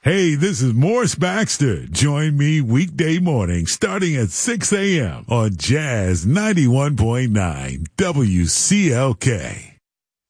Hey, this is Morris Baxter. Join me weekday morning starting at 6 a.m. on Jazz 91.9 WCLK.